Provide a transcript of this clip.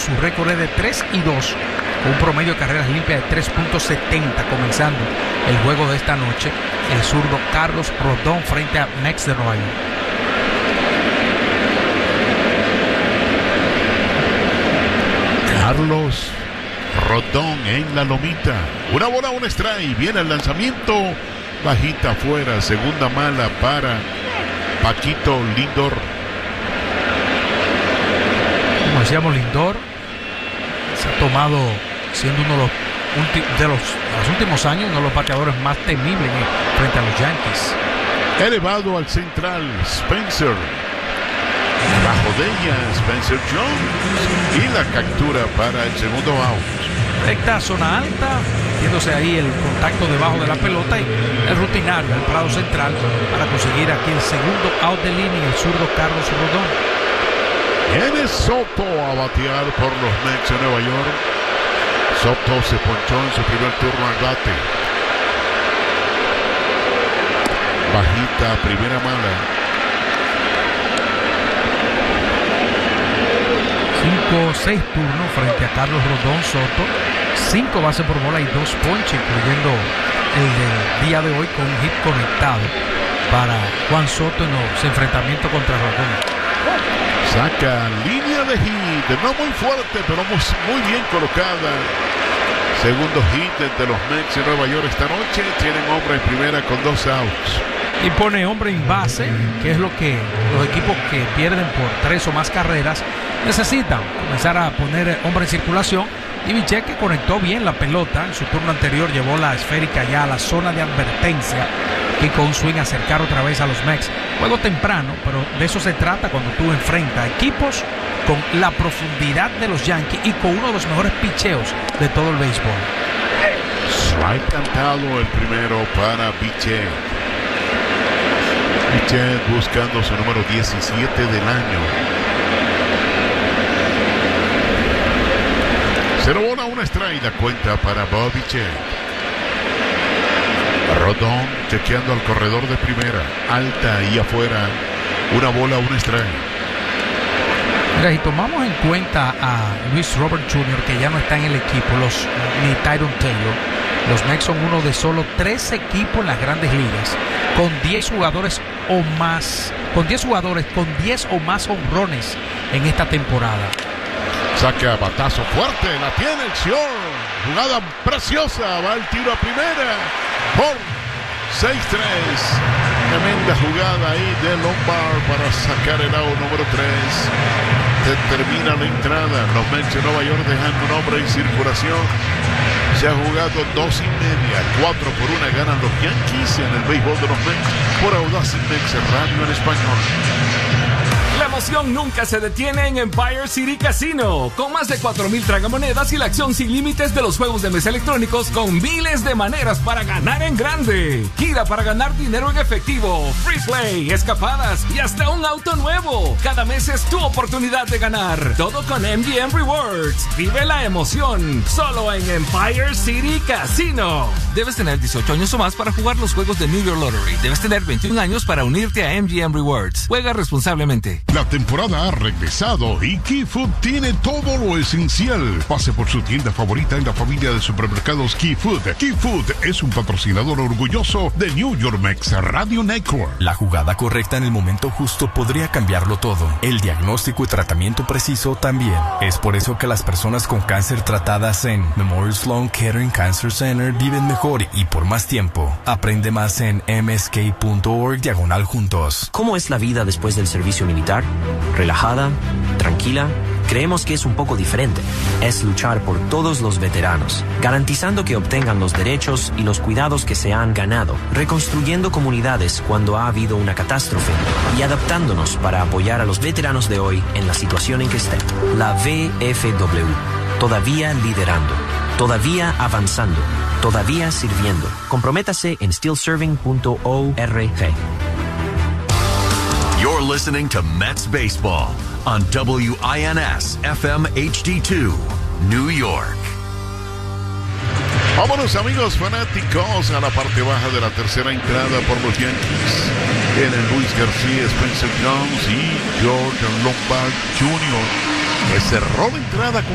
su récord es de 3-2, con un promedio de carreras limpias de 3.70, comenzando el juego de esta noche, el zurdo Carlos Rodón frente a Mex de Nueva York. Carlos Rodón en la lomita. Una bola, un strike. Viene el lanzamiento. Bajita afuera. Segunda mala para Paquito Lindor. Como decíamos, Lindor se ha tomado, siendo uno de los últimos años, uno de los bateadores más temibles frente a los Yankees. Elevado al central, Spencer. Bajo de ella, Spencer Jones. Y la captura para el segundo out. Recta, zona alta, viéndose ahí el contacto debajo de la pelota y el rutinario, el prado central, para conseguir aquí el segundo out de línea, el zurdo Carlos Rodón. Viene Soto a batear por los Mets de Nueva York. Soto se ponchó en su primer turno al bate. Bajita, primera mala. 5-6 turnos frente a Carlos Rodón. Soto, 5 bases por bola y 2 ponches, incluyendo el del día de hoy, con un hit conectado para Juan Soto en los enfrentamientos contra Rodón. Saca línea de hit, no muy fuerte, pero muy bien colocada. Segundo hit de los Mets de Nueva York esta noche. Tienen hombre en primera con 2 outs. Y pone hombre en base, que es lo que los equipos que pierden por 3 o más carreras necesitan. Comenzar a poner hombre en circulación. Y Bichette, que conectó bien la pelota en su turno anterior, llevó la esférica ya a la zona de advertencia y con un swing acercar otra vez a los Mets. Juego temprano, pero de eso se trata cuando tú enfrentas equipos con la profundidad de los Yankees y con uno de los mejores picheos de todo el béisbol. Strike cantado el primero para Bichette. Bichette buscando su número 17 del año. 0 bola, 1 strike, la cuenta para Bob Bichette. Rodón chequeando al corredor de primera, alta y afuera, 1 bola, 1 strike. Mira, si tomamos en cuenta a Luis Robert Jr., que ya no está en el equipo, ni Tyron Taylor, los Mets son uno de solo 3 equipos en las grandes ligas con 10 jugadores o más, con 10 o más honrones en esta temporada. Saca batazo fuerte, la tiene el Sior. Jugada preciosa, va el tiro a primera. Por 6-3. Tremenda jugada ahí de Lombard para sacar el out número 3. Termina la entrada. Los Mets de Nueva York dejando un hombre en circulación. Se ha jugado 2 y media. 4-1 ganan los Yankees en el béisbol de los Mets por Audaz Mets Radio en español. La emoción nunca se detiene en Empire City Casino. Con más de 4,000 tragamonedas y la acción sin límites de los juegos de mesa electrónicos con miles de maneras para ganar en grande. Gira para ganar dinero en efectivo, free play, escapadas y hasta un auto nuevo. Cada mes es tu oportunidad de ganar. Todo con MGM Rewards. Vive la emoción solo en Empire City Casino. Debes tener 18 años o más para jugar los juegos de New York Lottery. Debes tener 21 años para unirte a MGM Rewards. Juega responsablemente. La temporada ha regresado y Key Food tiene todo lo esencial. Pase por su tienda favorita en la familia de supermercados Key Food. Key Food es un patrocinador orgulloso de New York Mets Radio Network. La jugada correcta en el momento justo podría cambiarlo todo. El diagnóstico y tratamiento preciso también. Es por eso que las personas con cáncer tratadas en Memorial Sloan Kettering Cancer Center viven mejor y por más tiempo. Aprende más en msk.org/juntos. ¿Cómo es la vida después del servicio militar? ¿Relajada? ¿Tranquila? Creemos que es un poco diferente. Es luchar por todos los veteranos, garantizando que obtengan los derechos y los cuidados que se han ganado, reconstruyendo comunidades cuando ha habido una catástrofe y adaptándonos para apoyar a los veteranos de hoy en la situación en que estén. La VFW, todavía liderando, todavía avanzando, todavía sirviendo. Comprométase en stillserving.org. You're listening to Mets Baseball on WINS FM HD2, New York. Vámonos, amigos fanáticos, a la parte baja de la tercera entrada por los Yankees. Vienen Luis García, Spencer Jones y George Lombard Jr., que cerró la entrada con